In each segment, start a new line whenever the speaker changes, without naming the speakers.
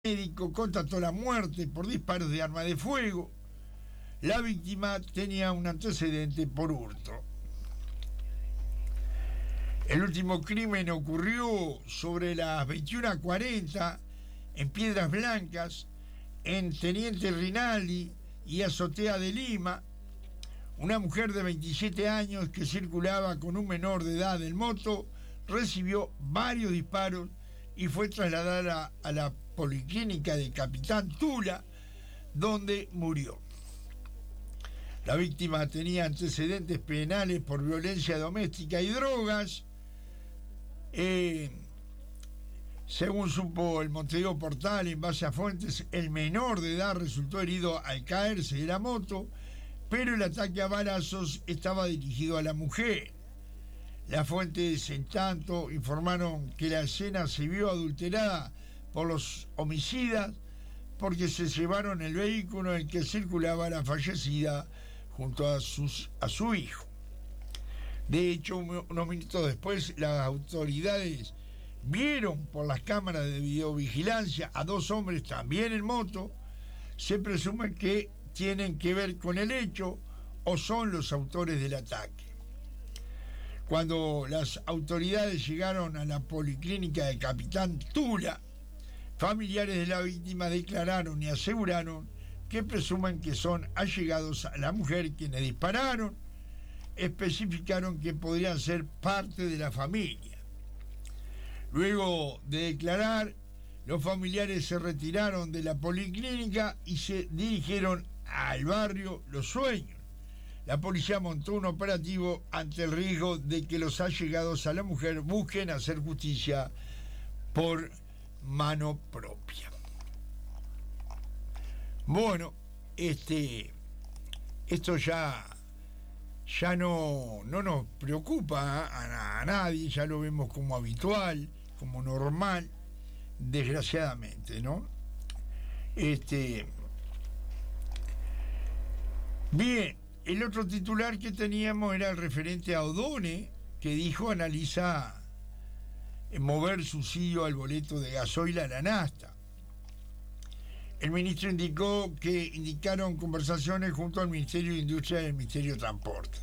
médico constató la muerte por disparos de arma de fuego. La víctima tenía un antecedente por hurto. El último crimen ocurrió sobre las 21:40 en Piedras Blancas, en Teniente Rinaldi y Azotea de Lima. Una mujer de 27 años que circulaba con un menor de edad en moto recibió varios disparos y fue trasladada a la policlínica de Capitán Tula, donde murió. La víctima tenía antecedentes penales por violencia doméstica y drogas. Según supo el Montevideo Portal, en base a fuentes, el menor de edad resultó herido al caerse de la moto, pero el ataque a balazos estaba dirigido a la mujer. Las fuentes, en tanto, informaron que la escena se vio adulterada por los homicidas porque se llevaron el vehículo en el que circulaba la fallecida junto a su hijo. De hecho, unos minutos después, las autoridades vieron por las cámaras de videovigilancia a dos hombres también en moto. Se presume que tienen que ver con el hecho o son los autores del ataque. Cuando las autoridades llegaron a la policlínica de Capitán Tula, familiares de la víctima declararon y aseguraron que presumen que son allegados a la mujer quienes dispararon. Especificaron que podrían ser parte de la familia. Luego de declarar, los familiares se retiraron de la policlínica y se dirigieron al barrio Los Sueños. La policía montó un operativo ante el riesgo de que los allegados a la mujer busquen hacer justicia por mano propia. Bueno, esto ya no nos preocupa a nadie, ya lo vemos como habitual, como normal, desgraciadamente, ¿no? Bien, el otro titular que teníamos era el referente a Odone, que dijo analiza mover subsidio al boleto de gasoil a la nafta. El ministro indicó que indicaron conversaciones junto al Ministerio de Industria y el Ministerio de Transporte.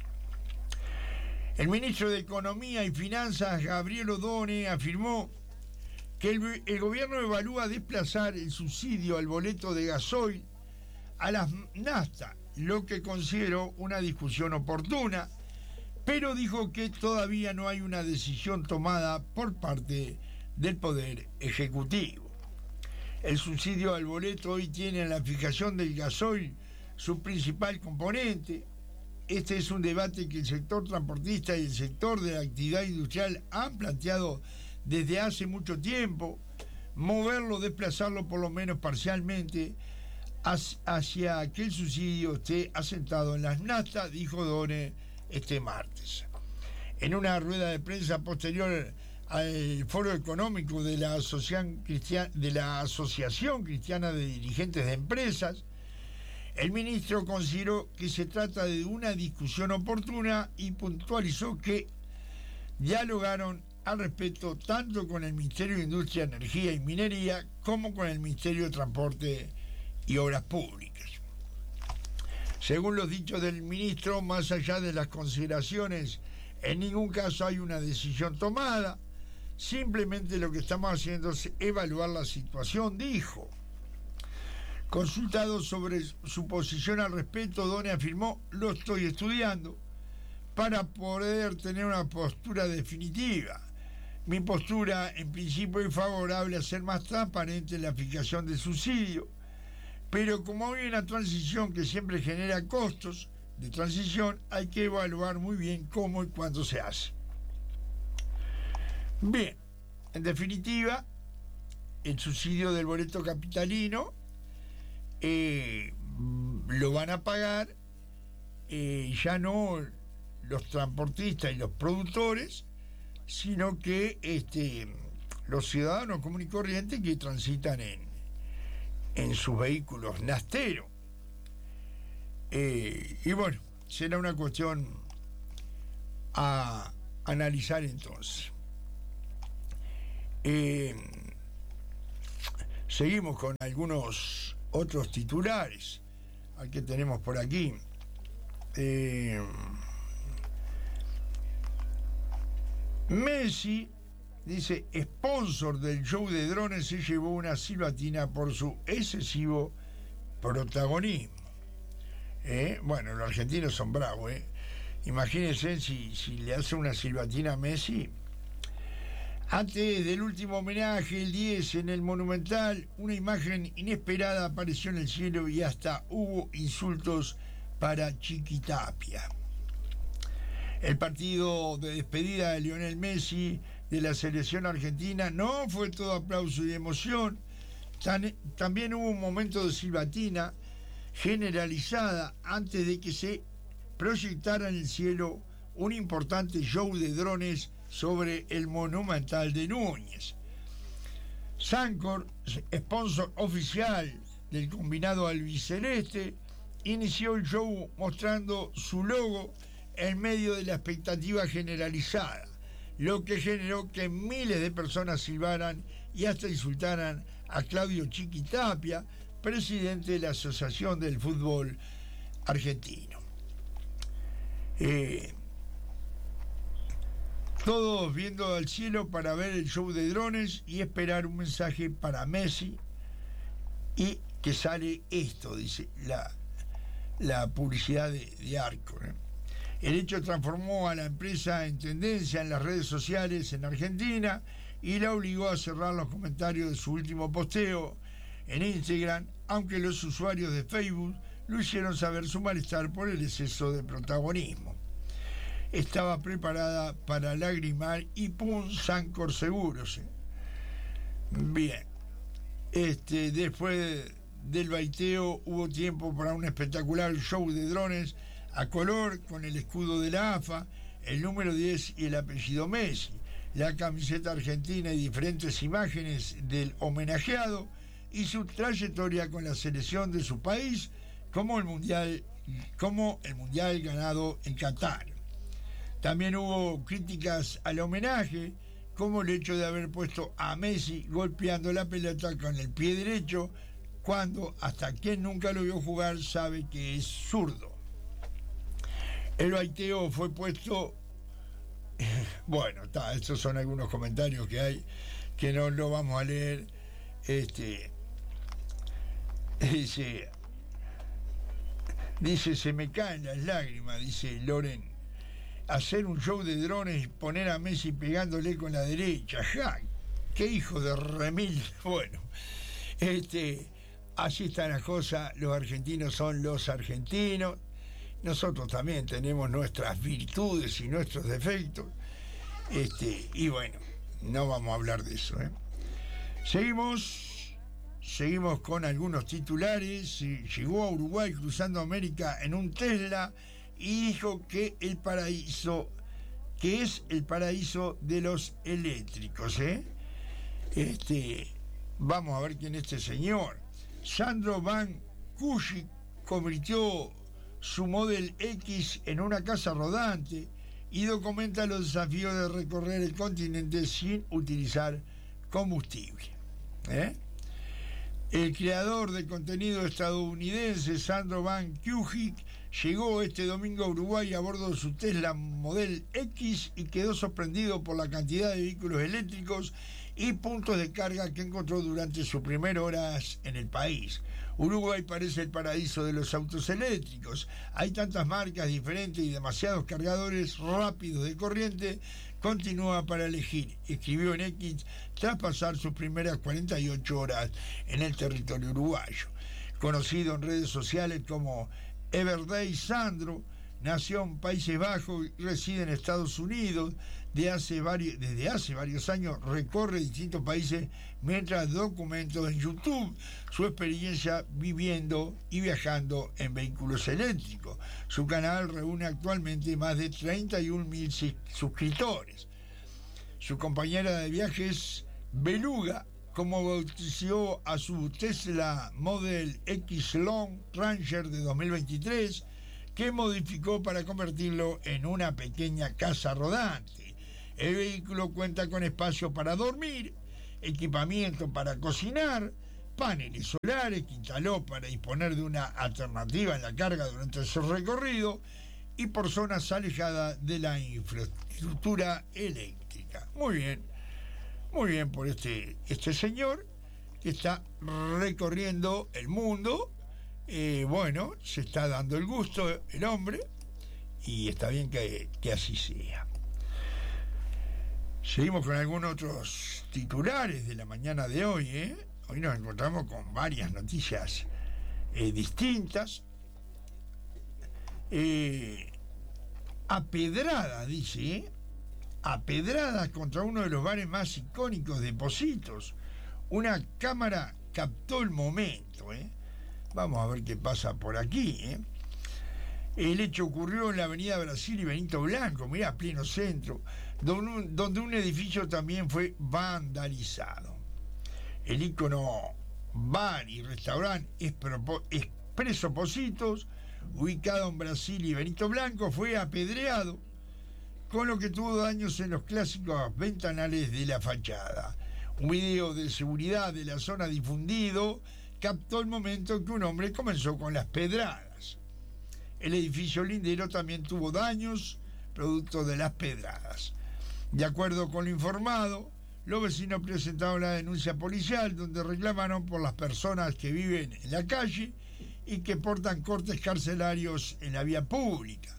El ministro de Economía y Finanzas, Gabriel Odone, afirmó que el gobierno evalúa desplazar el subsidio al boleto de gasoil a las nafta, lo que consideró una discusión oportuna, pero dijo que todavía no hay una decisión tomada por parte del Poder Ejecutivo. El subsidio al boleto hoy tiene en la fijación del gasoil su principal componente. Este es un debate que el sector transportista y el sector de la actividad industrial han planteado desde hace mucho tiempo. Moverlo, desplazarlo por lo menos parcialmente hacia que el subsidio esté asentado en las naftas, dijo Odone este martes. En una rueda de prensa posterior al foro económico de la Asociación Cristiana de Dirigentes de Empresas, el ministro consideró que se trata de una discusión oportuna y puntualizó que dialogaron al respecto tanto con el Ministerio de Industria, Energía y Minería como con el Ministerio de Transporte y Obras Públicas. Según los dichos del ministro, más allá de las consideraciones, en ningún caso hay una decisión tomada. Simplemente lo que estamos haciendo es evaluar la situación, dijo. Consultado sobre su posición al respecto, Odone afirmó: lo estoy estudiando para poder tener una postura definitiva. Mi postura, en principio, es favorable a ser más transparente en la fijación del subsidio, pero como hay una transición que siempre genera costos de transición, hay que evaluar muy bien cómo y cuándo se hace. Bien, en definitiva, el subsidio del boleto capitalino lo van a pagar ya no los transportistas y los productores, sino que los ciudadanos comunes y corrientes que transitan en sus vehículos nafteros. Y bueno, será una cuestión a analizar entonces. Seguimos con algunos otros titulares. Al que tenemos por aquí. Messi, dice, sponsor del show de drones, se llevó una silbatina por su excesivo protagonismo. Bueno, los argentinos son bravos, Imagínense si le hace una silbatina a Messi. Antes del último homenaje, el 10 en el Monumental, una imagen inesperada apareció en el cielo y hasta hubo insultos para Chiquitapia. El partido de despedida de Lionel Messi de la selección argentina no fue todo aplauso y emoción. También hubo un momento de silbatina generalizada antes de que se proyectara en el cielo un importante show de drones sobre el Monumental de Núñez. Sancor, sponsor oficial del combinado albiceleste, inició el show mostrando su logo en medio de la expectativa generalizada, lo que generó que miles de personas silbaran y hasta insultaran a Claudio Chiquitapia, presidente de la Asociación del Fútbol Argentino. Todos viendo al cielo para ver el show de drones y esperar un mensaje para Messi, y que sale esto, dice la publicidad de Arco. El hecho transformó a la empresa en tendencia en las redes sociales en Argentina y la obligó a cerrar los comentarios de su último posteo en Instagram, aunque los usuarios de Facebook lo hicieron saber su malestar por el exceso de protagonismo. Estaba preparada para lagrimar y pum, Sancor seguros. Bien. Después del baiteo hubo tiempo para un espectacular show de drones a color con el escudo de la AFA, el número 10 y el apellido Messi, la camiseta argentina y diferentes imágenes del homenajeado y su trayectoria con la selección de su país como el mundial ganado en Qatar. También hubo críticas al homenaje, como el hecho de haber puesto a Messi golpeando la pelota con el pie derecho, cuando hasta quien nunca lo vio jugar sabe que es zurdo. El baiteo fue puesto... Bueno, estos son algunos comentarios que hay, que no lo vamos a leer. Dice, se me caen las lágrimas, dice Loren. Hacer un show de drones y poner a Messi pegándole con la derecha. ¡Ja! ¡Qué hijo de remil! Bueno, así está la cosa. Los argentinos son los argentinos. Nosotros también tenemos nuestras virtudes y nuestros defectos. Y bueno, no vamos a hablar de eso, Seguimos con algunos titulares. Llegó a Uruguay cruzando América en un Tesla y dijo que es el paraíso de los eléctricos, Vamos a ver quién es este señor. Sandro Van Kuschik convirtió su Model X en una casa rodante y documenta los desafíos de recorrer el continente sin utilizar combustible. El creador de contenido estadounidense Sandro Van Kuschik llegó este domingo a Uruguay a bordo de su Tesla Model X y quedó sorprendido por la cantidad de vehículos eléctricos y puntos de carga que encontró durante sus primeras horas en el país. Uruguay parece el paraíso de los autos eléctricos. Hay tantas marcas diferentes y demasiados cargadores rápidos de corriente. Continúa para elegir, escribió en X tras pasar sus primeras 48 horas en el territorio uruguayo. Conocido en redes sociales como Everyday Sandro, nació en Países Bajos y reside en Estados Unidos. Desde hace varios años recorre distintos países mientras documenta en YouTube su experiencia viviendo y viajando en vehículos eléctricos. Su canal reúne actualmente más de 31.000 suscriptores. Su compañera de viajes, Beluga, como bautizó a su Tesla Model X Long Ranger de 2023, que modificó para convertirlo en una pequeña casa rodante. El vehículo cuenta con espacio para dormir, equipamiento para cocinar, paneles solares que instaló para disponer de una alternativa en la carga durante su recorrido y por zonas alejadas de la infraestructura eléctrica. Muy bien por este señor que está recorriendo el mundo. Bueno, se está dando el gusto el hombre y está bien que así sea. Seguimos con algunos otros titulares de la mañana de hoy. Hoy nos encontramos con varias noticias distintas. Apedrada, dice, apedradas contra uno de los bares más icónicos de Pocitos. Una cámara captó el momento. Vamos a ver qué pasa por aquí. El hecho ocurrió en la avenida Brasil y Benito Blanco, mirá, pleno centro, donde un edificio también fue vandalizado. El ícono bar y restaurante Expreso Pocitos, ubicado en Brasil y Benito Blanco, fue apedreado, con lo que tuvo daños en los clásicos ventanales de la fachada. Un video de seguridad de la zona difundido captó el momento en que un hombre comenzó con las pedradas. El edificio lindero también tuvo daños producto de las pedradas. De acuerdo con lo informado, los vecinos presentaron la denuncia policial donde reclamaron por las personas que viven en la calle y que portan cortes carcelarios en la vía pública.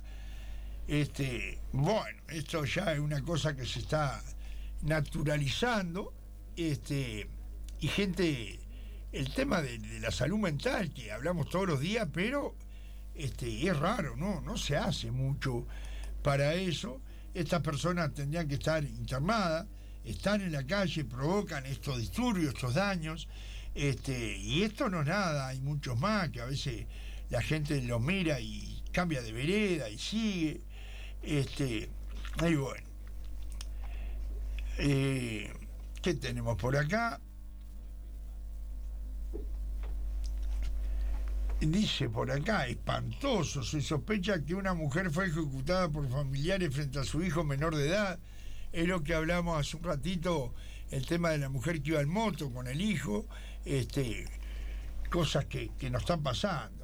Bueno, esto ya es una cosa que se está naturalizando, y gente, el tema de la salud mental que hablamos todos los días, pero es raro, no se hace mucho para eso. Estas personas tendrían que estar internadas, están en la calle, provocan estos disturbios, estos daños, y esto no es nada, hay muchos más que a veces la gente los mira y cambia de vereda y sigue, y bueno, ¿qué tenemos por acá? Dice por acá, espantoso, se sospecha que una mujer fue ejecutada por familiares frente a su hijo menor de edad. Es lo que hablamos hace un ratito, el tema de la mujer que iba en moto con el hijo, cosas que nos están pasando.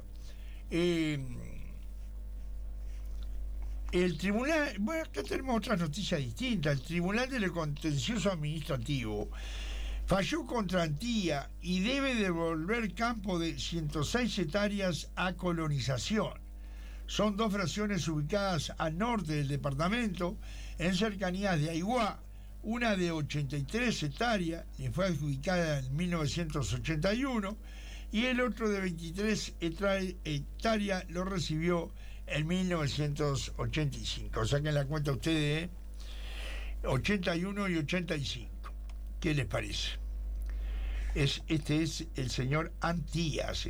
El tribunal, bueno, acá tenemos otras noticias distintas. El Tribunal del Contencioso Administrativo falló contra Antía y debe devolver campo de 106 hectáreas a Colonización. Son dos fracciones ubicadas al norte del departamento, en cercanías de Aiguá. Una de 83 hectáreas le fue adjudicada en 1981 y el otro de 23 hectáreas lo recibió en 1985. Saquen la cuenta ustedes, 81 y 85. ¿Qué les parece? Este es el señor Antías,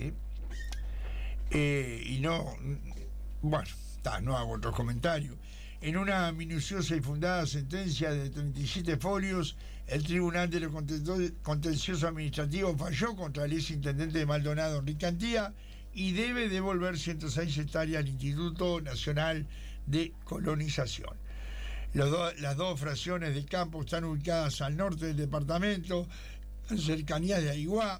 y no, bueno, no hago otros comentarios. En una minuciosa y fundada sentencia de 37 folios, el Tribunal de lo Contencioso Administrativo falló contra el exintendente de Maldonado, Enrique Antía, y debe devolver 106 hectáreas al Instituto Nacional de Colonización. Las dos fracciones de campo están ubicadas al norte del departamento, en cercanías de Aiguá.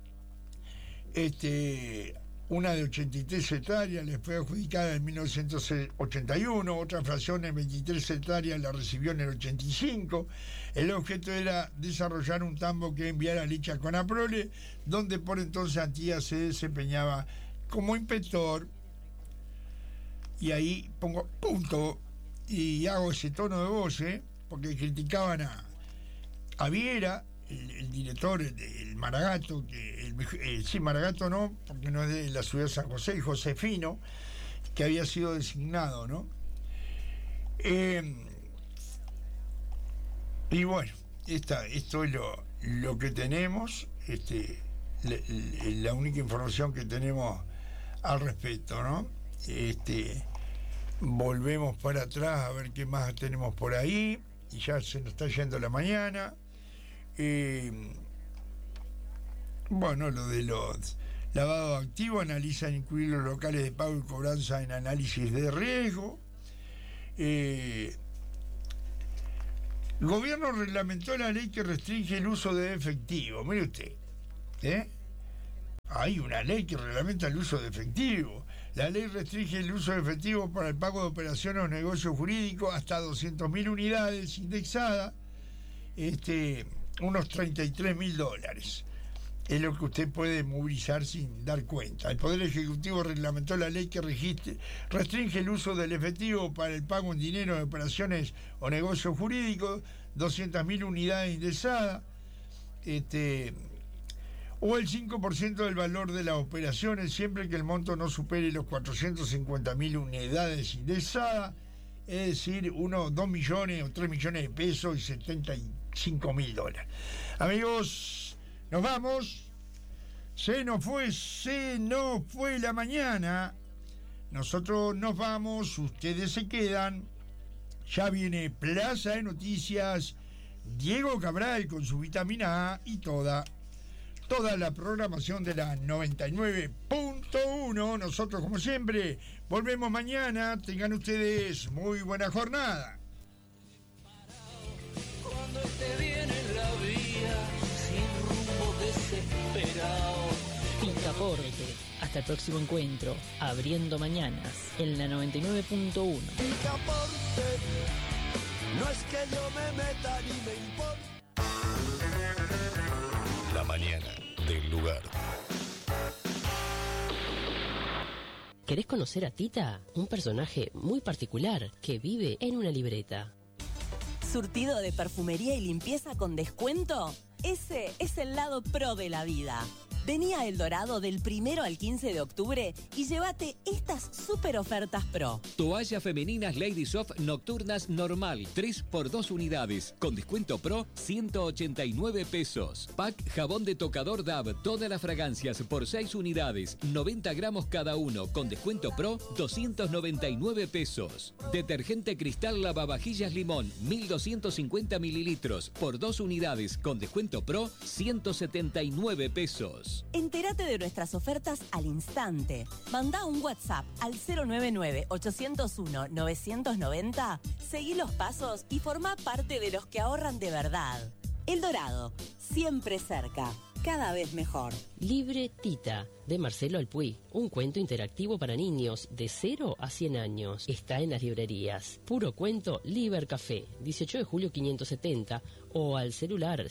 Una de 83 hectáreas le fue adjudicada en 1981, otra fracción en 23 hectáreas la recibió en el 85. El objeto era desarrollar un tambo que enviara leche a Conaprole, donde por entonces Antía se desempeñaba como inspector. Y ahí pongo punto y hago ese tono de voz, porque criticaban a Viera, el director, el Maragato, sí, Maragato no, porque no es de la ciudad de San José, y Josefino, que había sido designado, ¿no? Y bueno, esto es lo que tenemos, la única información que tenemos al respecto, ¿no? Volvemos para atrás a ver qué más tenemos por ahí, y ya se nos está yendo la mañana. Bueno, lo de los lavados activos, analizan incluir los locales de pago y cobranza en análisis de riesgo. El gobierno reglamentó la ley que restringe el uso de efectivo. Mire usted, hay una ley que reglamenta el uso de efectivo. La ley restringe el uso de efectivo para el pago de operaciones o negocios jurídicos hasta 200.000 unidades indexadas, unos $33.000. Es lo que usted puede movilizar sin dar cuenta. El Poder Ejecutivo reglamentó la ley que restringe el uso del efectivo para el pago en dinero de operaciones o negocios jurídicos, 200.000 unidades indexadas, o el 5% del valor de las operaciones, siempre que el monto no supere los 450.000 unidades indexadas, es decir, 2 millones o 3 millones de pesos y $75.000. Amigos, nos vamos. Se nos fue la mañana. Nosotros nos vamos, ustedes se quedan. Ya viene Plaza de Noticias, Diego Cabral con su vitamina A y toda la programación de la 99.1. Nosotros, como siempre, volvemos mañana. Tengan ustedes muy buena jornada.
Cuando te viene la vía, sin rumbo desesperado.
Picaporte. Hasta el próximo encuentro, abriendo mañanas en la 99.1.
Picaporte, no es que yo me meta ni me importa.
La mañana del lugar.
¿Querés conocer a Tita? Un personaje muy particular que vive en una libreta.
¿Surtido de perfumería y limpieza con descuento? Ese es el lado pro de la vida. Vení a El Dorado del 1 al 15 de octubre y llévate estas super ofertas pro.
Toallas femeninas Lady Soft nocturnas normal, 3 por 2 unidades. Con descuento pro, 189 pesos. Pack jabón de tocador DAB, todas las fragancias por 6 unidades, 90 gramos cada uno. Con descuento pro, 299 pesos. Detergente Cristal lavavajillas limón, 1250 mililitros por 2 unidades. Con descuento pro, 179 pesos.
Entérate de nuestras ofertas al instante. Mandá un WhatsApp al 099-801-990, seguí los pasos y formá parte de los que ahorran de verdad. El Dorado, siempre cerca, cada vez mejor.
Libre Tita, de Marcelo Alpuy. Un cuento interactivo para niños de 0 a 100 años. Está en las librerías. Puro cuento Liber Café, 18 de julio 570, o al celular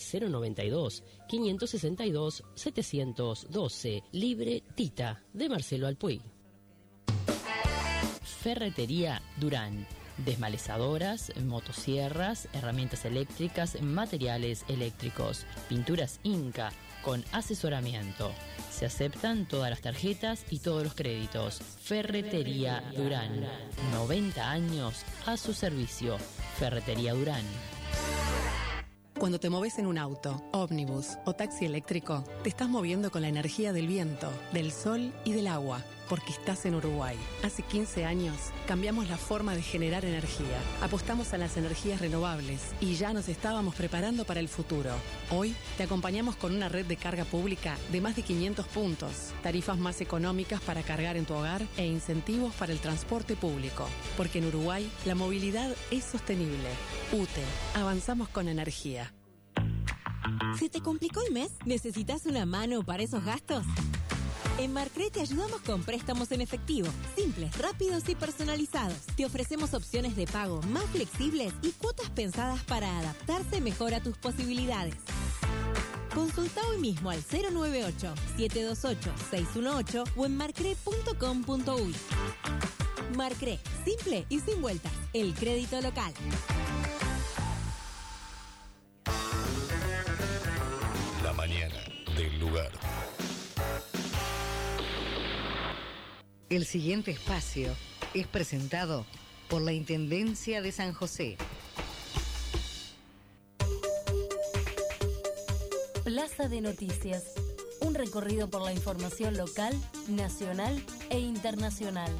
092-562-712. Libre Tita, de Marcelo Alpuy. Ferretería Durán. Desmalezadoras, motosierras, herramientas eléctricas, materiales eléctricos, pinturas Inca, con asesoramiento. Se aceptan todas las tarjetas y todos los créditos. Ferretería Durán. 90 años a su servicio. Ferretería Durán.
Cuando te moves en un auto, ómnibus o taxi eléctrico, te estás moviendo con la energía del viento, del sol y del agua, porque estás en Uruguay. Hace 15 años cambiamos la forma de generar energía. Apostamos a las energías renovables y ya nos estábamos preparando para el futuro. Hoy te acompañamos con una red de carga pública de más de 500 puntos, tarifas más económicas para cargar en tu hogar e incentivos para el transporte público. Porque en Uruguay la movilidad es sostenible. UTE, avanzamos con energía.
¿Se te complicó el mes? ¿Necesitas una mano para esos gastos? En Marcre te ayudamos con préstamos en efectivo, simples, rápidos y personalizados. Te ofrecemos opciones de pago más flexibles y cuotas pensadas para adaptarse mejor a tus posibilidades. Consulta hoy mismo al 098-728-618 o en marcre.com.uy. Marcre, simple y sin vueltas. El crédito local.
La mañana del lugar.
El siguiente espacio es presentado por la Intendencia de San José.
Plaza de Noticias. Un recorrido por la información local, nacional e internacional.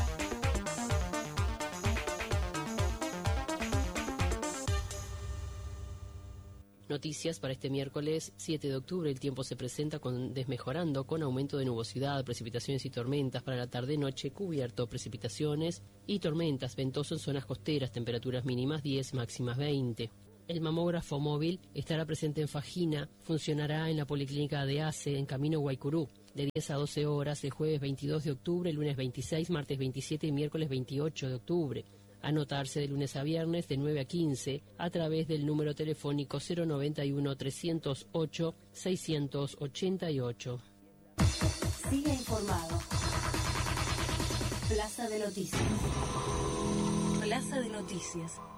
Noticias para este miércoles 7 de octubre. El tiempo se presenta desmejorando con aumento de nubosidad, precipitaciones y tormentas para la tarde-noche, cubierto, precipitaciones y tormentas, ventoso en zonas costeras, temperaturas mínimas 10, máximas 20.
El mamógrafo móvil estará presente en Fajina, funcionará en la Policlínica de ACE, en Camino Guaycurú, de 10 a 12 horas, el jueves 22 de octubre, lunes 26, martes 27 y miércoles 28 de octubre. Anotarse de lunes a viernes de 9 a 15 a través del número telefónico 091-308-688.
Siga informado. Plaza de Noticias. Plaza de Noticias.